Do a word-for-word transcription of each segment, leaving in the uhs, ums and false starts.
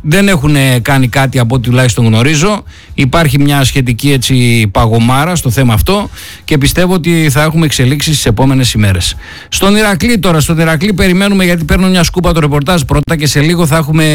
δεν έχουν κάνει κάτι από ό,τι τουλάχιστον γνωρίζω. Υπάρχει μια σχετική έτσι παγωμάρα στο θέμα αυτό και πιστεύω ότι θα έχουμε εξελίξεις στις επόμενες ημέρες. Στον Ηρακλή τώρα, στον Ηρακλή περιμένουμε, γιατί παίρνω μια σκούπα το ρεπορτάζ πρώτα και σε λίγο θα έχουμε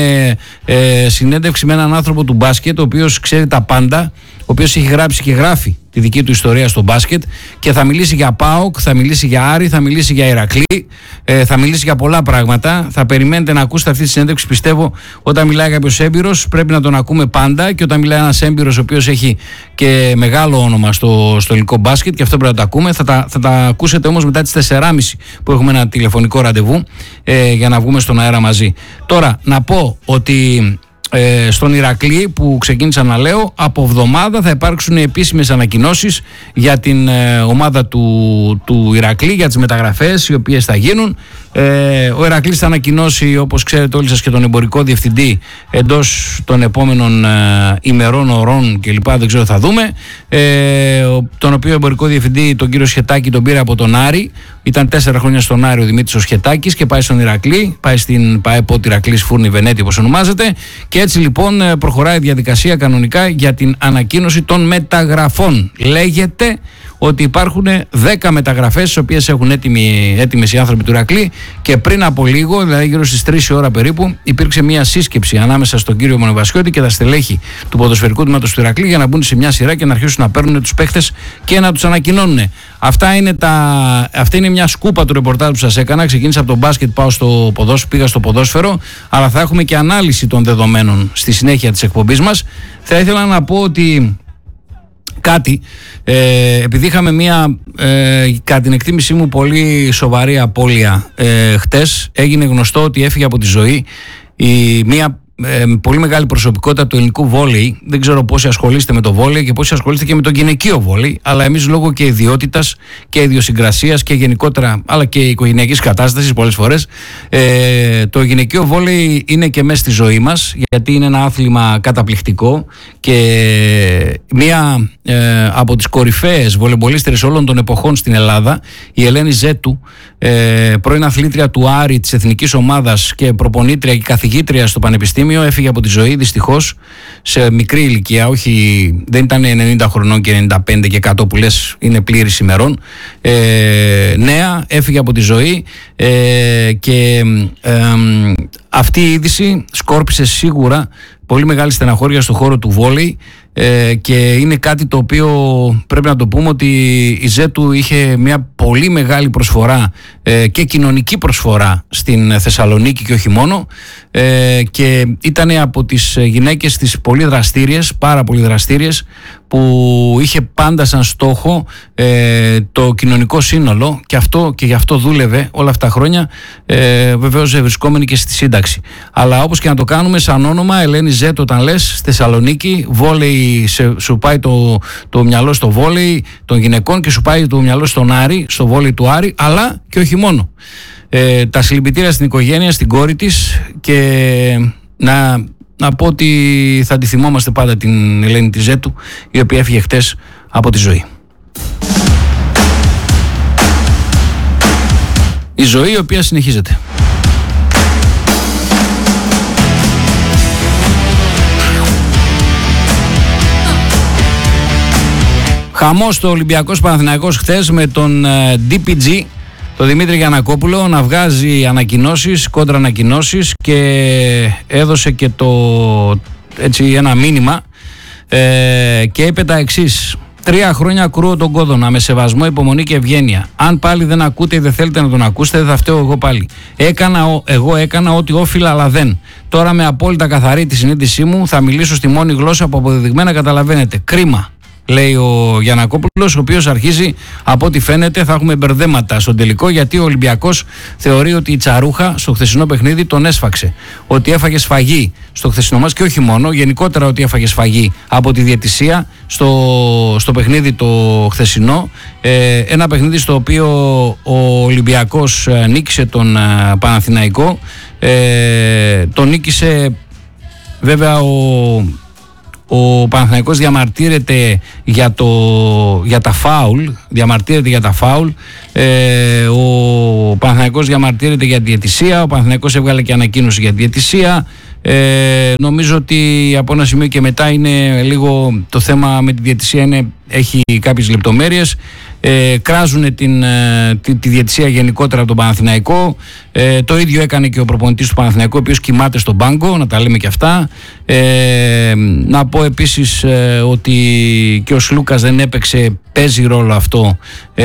ε, συνέντευξη με έναν άνθρωπο του μπάσκετ, ο οποίος ξέρει τα πάντα, ο οποίος έχει γράψει και γράφει τη δική του ιστορία στο μπάσκετ και θα μιλήσει για ΠΑΟΚ, θα μιλήσει για Άρη, θα μιλήσει για Ηρακλή, ε, θα μιλήσει για πολλά πράγματα. Θα περιμένετε να ακούσετε αυτή τη συνέντευξη. Πιστεύω όταν μιλάει κάποιος έμπειρος πρέπει να τον ακούμε πάντα, και όταν μιλάει ένας έμπειρος ο οποίος έχει και μεγάλο όνομα στο, στο ελληνικό μπάσκετ, και αυτό πρέπει να το ακούμε. Θα τα, θα τα ακούσετε όμως μετά τις τέσσερις και μισή που έχουμε ένα τηλεφωνικό ραντεβού ε, για να βγούμε στον αέρα μαζί. Τώρα να πω ότι Ε, στον Ηρακλή που ξεκίνησα να λέω, από εβδομάδα θα υπάρξουν επίσημες ανακοινώσεις για την ε, ομάδα του, του Ηρακλή, για τις μεταγραφές οι οποίες θα γίνουν. Ε, ο Ηρακλής θα ανακοινώσει, όπως ξέρετε όλοι σας, και τον εμπορικό διευθυντή εντός των επόμενων ε, ημερών, ωρών κλπ. Δεν ξέρω, θα δούμε. Ε, τον οποίο εμπορικό διευθυντή, τον κύριο Σχετάκη, τον πήρε από τον Άρη. Ήταν τέσσερα χρόνια στον Άρη ο Δημήτρης ο Σχετάκης και πάει στον Ηρακλή. Πάει στην ΠΑΕΠΟ Ηρακλής Φούρνη Βενέτη, όπως ονομάζεται. Και έτσι λοιπόν προχωράει η διαδικασία κανονικά για την ανακοίνωση των μεταγραφών. Λέγεται ότι υπάρχουν δέκα μεταγραφές, τις οποίες έχουν έτοιμοι, έτοιμες οι άνθρωποι του Ηρακλή, και πριν από λίγο, δηλαδή γύρω στις τρεις η ώρα περίπου, υπήρξε μια σύσκεψη ανάμεσα στον κύριο Μονοβασιώτη και τα στελέχη του ποδοσφαιρικού τμήματος του Ηρακλή για να μπουν σε μια σειρά και να αρχίσουν να παίρνουν τους παίχτες και να τους ανακοινώνουν. Αυτά είναι τα... Αυτή είναι μια σκούπα του ρεπορτάζ που σας έκανα. Ξεκίνησα από το μπάσκετ, πάω στο ποδόσφαιρο, πήγα στο ποδόσφαιρο, αλλά θα έχουμε και ανάλυση των δεδομένων στη συνέχεια της εκπομπής μας. Θα ήθελα να πω ότι κάτι, ε, επειδή είχαμε μια, ε, κατά την εκτίμησή μου, πολύ σοβαρή απώλεια ε, χτες, έγινε γνωστό ότι έφυγε από τη ζωή η, μια ε, πολύ μεγάλη προσωπικότητα του ελληνικού βόλεϊ. Δεν ξέρω πόσοι ασχολείστε με το βόλεϊ και πόσοι ασχολείστε και με το γυναικείο βόλεϊ, αλλά εμείς λόγω και ιδιότητας και ιδιοσυγκρασίας και γενικότερα, αλλά και οικογενειακής κατάστασης πολλές φορές, ε, το γυναικείο βόλεϊ είναι και μέσα στη ζωή μας, γιατί είναι ένα άθλημα καταπληκτικό και μία ε, από τις κορυφαίες βολεμπολίστρες όλων των εποχών στην Ελλάδα, η Ελένη Ζέτου, ε, πρώην αθλήτρια του Άρη, της εθνικής ομάδας και προπονήτρια και καθηγήτρια στο Πανεπιστήμιο, έφυγε από τη ζωή δυστυχώς σε μικρή ηλικία, όχι, δεν ήταν ενενήντα χρονών και ενενήντα πέντε και εκατό που λες είναι πλήρης ημερών, ε, νέα, έφυγε από τη ζωή ε, και ε, ε, αυτή η είδηση σκόρπισε σίγουρα πολύ μεγάλη στεναχώρια στο χώρο του βόλεϊ, ε, και είναι κάτι το οποίο πρέπει να το πούμε, ότι η Ζέτου είχε μια πολύ μεγάλη προσφορά ε, και κοινωνική προσφορά στην Θεσσαλονίκη και όχι μόνο, ε, και ήταν από τις γυναίκες τις πολύ δραστήριες, πάρα πολύ δραστήριες, που είχε πάντα σαν στόχο ε, το κοινωνικό σύνολο, και αυτό και γι' αυτό δούλευε όλα αυτά τα χρόνια, ε, βεβαίως βρισκόμενη και στη σύνταξη. Αλλά όπως και να το κάνουμε, σαν όνομα Ελένη Ζέτου, όταν λες στη Θεσσαλονίκη βόλεϊ, σε, σου πάει το, το μυαλό στο βόλεϊ των γυναικών και σου πάει το μυαλό στον Άρη, στο βόλεϊ του Άρη, αλλά και όχι μόνο. Ε, τα συλληπιτήρια στην οικογένεια, στην κόρη της, και να... Να πω ότι θα τη θυμόμαστε πάντα την Ελένη τη Ζέτου, η οποία έφυγε χτες από τη ζωή. Η ζωή η οποία συνεχίζεται. Χαμός στο Ολυμπιακός Παναθηναϊκός χτες με τον ντι πι τζι, το Δημήτρη Γιαννακόπουλο, να βγάζει ανακοινώσεις, κόντρα ανακοινώσεις, και έδωσε και το, έτσι, ένα μήνυμα ε, και είπε τα εξής: τρία χρόνια κρούω τον κόδωνα με σεβασμό, υπομονή και ευγένεια. Αν πάλι δεν ακούτε ή δεν θέλετε να τον ακούσετε, δεν θα φταίω εγώ πάλι. Έκανα, εγώ έκανα ό,τι όφιλα, αλλά δεν. Τώρα με απόλυτα καθαρή τη συνείδησή μου θα μιλήσω στη μόνη γλώσσα που αποδεδειγμένα καταλαβαίνετε. Κρίμα, λέει ο Γιαννακόπουλος, ο οποίος αρχίζει, από ό,τι φαίνεται, θα έχουμε μπερδέματα στον τελικό, γιατί ο Ολυμπιακός θεωρεί ότι η Τσαρούχα στο χθεσινό παιχνίδι τον έσφαξε. Ότι έφαγε σφαγή στο χθεσινό μας, και όχι μόνο, γενικότερα ότι έφαγε σφαγή από τη διαιτησία στο, στο παιχνίδι το χθεσινό. Ε, ένα παιχνίδι στο οποίο ο Ολυμπιακός νίκησε τον Παναθηναϊκό. Ε, τον νίκησε βέβαια ο... Ο Παναθηναϊκός διαμαρτύρεται για, το, για τα φάουλ, διαμαρτύρεται για τα φάουλ, ε, ο Παναθηναϊκός διαμαρτύρεται για τη διαιτησία, ο Παναθηναϊκός έβγαλε και ανακοίνωση για τη διαιτησία, Ε, νομίζω ότι από ένα σημείο και μετά είναι λίγο το θέμα με τη διαιτησία, είναι, έχει κάποιες λεπτομέρειες. Ε, κράζουν την, τη, τη διαιτησία γενικότερα από τον Παναθηναϊκό. Ε, το ίδιο έκανε και ο προπονητής του Παναθηναϊκού, ο οποίος κοιμάται στον πάγκο, να τα λέμε και αυτά. Ε, να πω επίσης ε, ότι και ο Σλούκας δεν έπαιξε, παίζει ρόλο αυτό ε,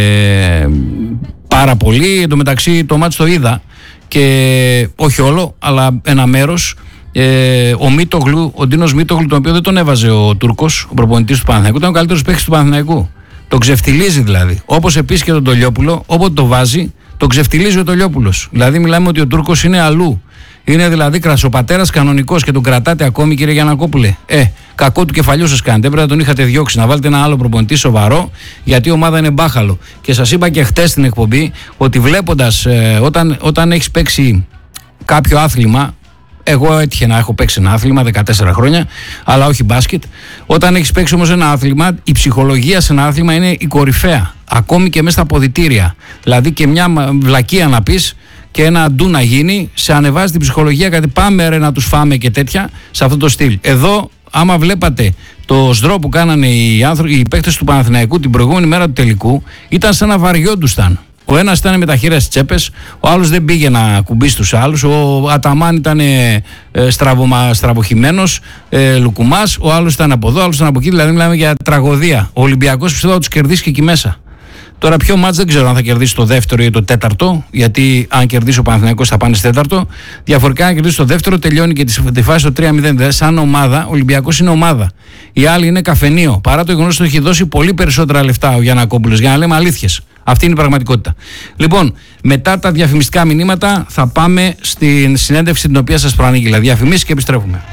πάρα πολύ. Εν τω μεταξύ το μάτς το είδα και όχι όλο, αλλά ένα μέρος. Ε, ο Μίτογλου, ο Ντίνος Μίτογλου, τον οποίο δεν τον έβαζε ο Τούρκος, ο προπονητής του Παναθηναϊκού, ήταν ο καλύτερος παίκτης του Παναθηναϊκού. Τον ξεφτιλίζει δηλαδή. Όπως επίσης και τον Τολιόπουλο, όποτε το βάζει, τον ξεφτιλίζει ο Τολιόπουλος. Δηλαδή, μιλάμε ότι ο Τούρκος είναι αλλού. Είναι δηλαδή κρασοπατέρας κανονικός και τον κρατάτε ακόμη, κύριε Γιαννακόπουλε. Ε, κακό του κεφαλιού σας κάνετε. Έπρεπε να τον είχατε διώξει, να βάλετε ένα άλλο προπονητή σοβαρό, γιατί η ομάδα είναι μπάχαλο. Και σας είπα και χτες στην εκπομπή ότι βλέποντας, ε, όταν, όταν έχεις παίξει κάποιο άθλημα. Εγώ έτυχε να έχω παίξει ένα άθλημα δεκατέσσερα χρόνια, αλλά όχι μπάσκετ. Όταν έχεις παίξει όμως ένα άθλημα, η ψυχολογία σε ένα άθλημα είναι η κορυφαία. Ακόμη και μέσα στα αποδυτήρια. Δηλαδή και μια βλακεία να πεις και ένα ντου να γίνει, σε ανεβάζει την ψυχολογία, γιατί πάμε ρε να τους φάμε και τέτοια, σε αυτό το στυλ. Εδώ, άμα βλέπατε το σδρό που κάνανε οι, άνθρωποι, οι παίκτες του Παναθηναϊκού την προηγούμενη μέρα του τελικού, ήταν σαν να βαριόντουσαν. Ο ένας ήταν με τα χέρια στις τσέπες, ο άλλος δεν πήγε να κουμπίσει τους άλλους, ο Αταμάν ήταν ε, στραβωμα, στραβοχημένος, ε, Λουκουμάς, ο άλλος ήταν από εδώ, ο άλλος ήταν από εκεί, δηλαδή μιλάμε για τραγωδία. Ο Ολυμπιακός πιστεύω θα τους κερδίσει και εκεί μέσα. Τώρα ποιο μάτς δεν ξέρω αν θα κερδίσει το δεύτερο ή το τέταρτο, γιατί αν κερδίσει ο Παναθηναϊκός θα πάνε στο τέταρτο. Διαφορετικά αν κερδίσει το δεύτερο τελειώνει και τη φάση το τρία μηδέν. Δηλαδή σαν ομάδα, ο Ολυμπιακός είναι ομάδα. Οι άλλοι είναι καφενείο. Παρά το γεγονός ότι έχει δώσει πολύ περισσότερα λεφτά ο Γιαννακόπουλος, για να λέμε αλήθειες. Αυτή είναι η πραγματικότητα. Λοιπόν, μετά τα διαφημιστικά μηνύματα θα πάμε στην συνέντευξη την οποία σας προανήγγειλα. Διαφημίσεις και επιστρέφουμε.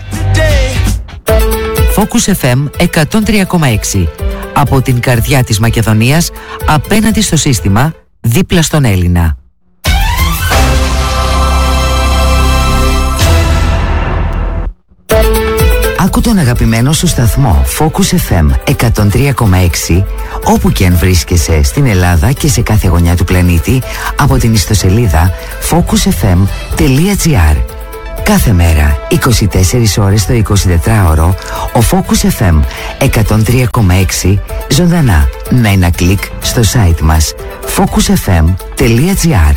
Focus εφ εμ εκατόν τρία κόμμα έξι. Από την καρδιά της Μακεδονίας, απέναντι στο σύστημα, δίπλα στον Έλληνα. Άκου τον αγαπημένο σου σταθμό Focus εφ εμ εκατόν τρία κόμμα έξι όπου και αν βρίσκεσαι στην Ελλάδα και σε κάθε γωνιά του πλανήτη από την ιστοσελίδα focus εφ εμ τελεία τζι άρ. Κάθε μέρα, είκοσι τέσσερις ώρες το εικοσιτετράωρο, ο Focus εφ εμ εκατόν τρία κόμμα έξι ζωντανά με ένα κλικ στο site μας focus εφ εμ τελεία τζι άρ.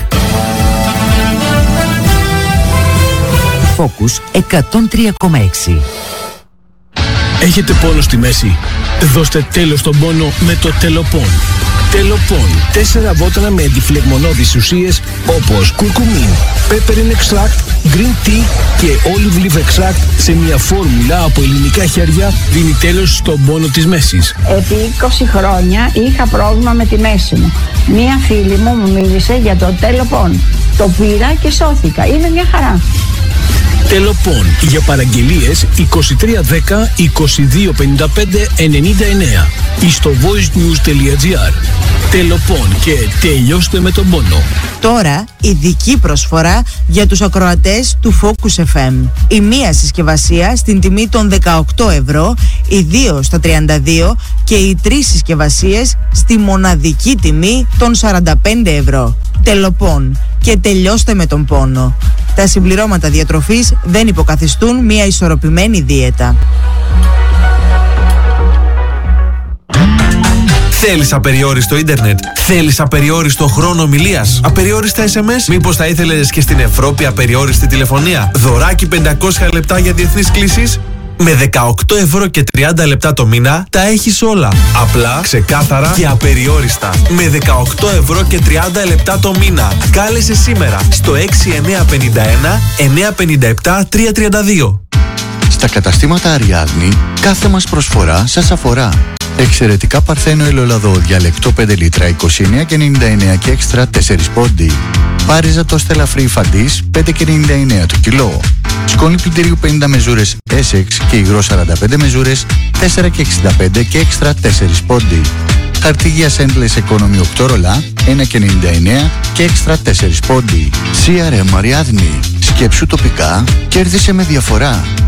Focus εκατόν τρία κόμμα έξι. Έχετε πόνο στη μέση? Δώστε τέλος στον πόνο με το Τελοπών. Τελοπών. Τέσσερα βότανα με αντιφλεγμονώδεις ουσίες όπως κουρκουμίν, peppermint extract, green tea και olive leaf extract σε μια φόρμουλα από ελληνικά χέρια δίνει τέλος στον πόνο της μέσης. Επί είκοσι χρόνια είχα πρόβλημα με τη μέση μου. Μία φίλη μου μου μίλησε για το Τελοπών. Το πήρα και σώθηκα. Είναι μια χαρά. Τελοπών. Για παραγγελίες είκοσι τρία δέκα είκοσι δύο πενήντα πέντε ενενήντα εννέα ή στο voicenews τελεία τζι άρ. Τελοπών και τελειώστε με τον πόνο. Τώρα ειδική προσφορά για τους ακροατές του Focus εφ εμ. Η μία συσκευασία στην τιμή των δεκαοκτώ ευρώ, οι δύο στα τριάντα δύο και οι τρεις συσκευασίες στη μοναδική τιμή των σαράντα πέντε ευρώ. Τελοπών και τελειώστε με τον πόνο. Τα συμπληρώματα διατροφής δεν υποκαθιστούν μια ισορροπημένη δίαιτα. Θέλεις απεριόριστο ίντερνετ? Θέλεις απεριόριστο χρόνο ομιλίας? Απεριόριστα ες εμ ες? Μήπως θα ήθελες και στην Ευρώπη απεριόριστη τηλεφωνία? Δωράκι πεντακόσια λεπτά για διεθνείς κλήσεις? Με δεκαοκτώ ευρώ και τριάντα λεπτά το μήνα τα έχεις όλα. Απλά, ξεκάθαρα και απεριόριστα. Με δεκαοκτώ ευρώ και τριάντα λεπτά το μήνα. Κάλεσε σήμερα στο έξι εννιά πέντε ένα εννιά πέντε επτά τρία τρία δύο. Στα καταστήματα Αριάδνη, κάθε μας προσφορά σας αφορά. Εξαιρετικά παρθένο ελαιολαδό διαλεκτό πέντε λίτρα είκοσι εννέα και ενενήντα εννέα και έξτρα τέσσερα πόντι. Πάριζα το στελαφρύ φαντής πέντε και ενενήντα εννέα το κιλό. Σκόνη πλυντηρίου πενήντα μεζούρες Essex και υγρό σαράντα πέντε μεζούρες τέσσερα και εξήντα πέντε και έξτρα τέσσερα πόντι. Χαρτί Endless Economy οκτώ ρολά ένα και ενενήντα εννέα και έξτρα τέσσερα πόντι. σι αρ εμ Αριάδνη. Σκέψου τοπικά, κέρδισε με διαφορά.